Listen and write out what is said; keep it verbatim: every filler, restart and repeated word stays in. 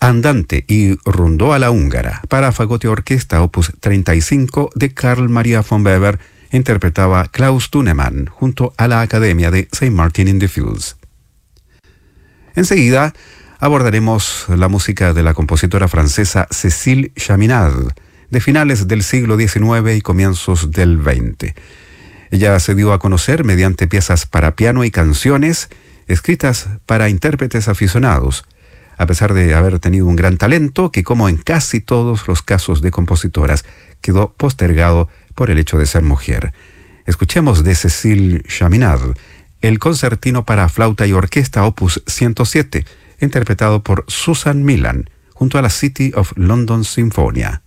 Andante y Rondó a la húngara para fagote orquesta opus treinta y cinco de Carl Maria von Weber interpretaba Klaus Thunemann junto a la Academia de Saint Martin in the Fields. Enseguida abordaremos la música de la compositora francesa Cécile Chaminade, de finales del siglo diecinueve y comienzos del veinte. Ella se dio a conocer mediante piezas para piano y canciones escritas para intérpretes aficionados, a pesar de haber tenido un gran talento que, como en casi todos los casos de compositoras, quedó postergado por el hecho de ser mujer. Escuchemos de Cécile Chaminade el concertino para flauta y orquesta opus ciento siete, interpretado por Susan Milan, junto a la City of London Sinfonia.